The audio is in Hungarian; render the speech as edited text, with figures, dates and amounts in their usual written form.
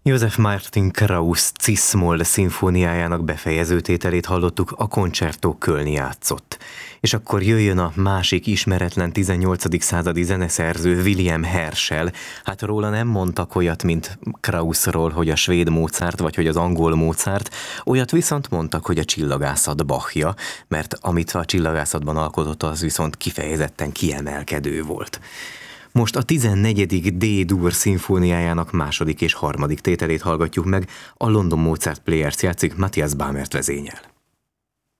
Josef Martin Krauss Cis-moll szimfóniájának befejező tételét hallottuk, a Concerto Köln játszott. És akkor jöjjön a másik ismeretlen 18. századi zeneszerző, William Herschel. Hát róla nem mondtak olyat, mint Kraussról, hogy a svéd Mozart, vagy hogy az angol Mozart. Olyat viszont mondtak, hogy a csillagászat Bachja, mert amit a csillagászatban alkotott, az viszont kifejezetten kiemelkedő volt. Most a 14. D-dur szimfóniájának második és harmadik tételét hallgatjuk meg, a London Mozart Players játszik, Matthias Bamert vezényel.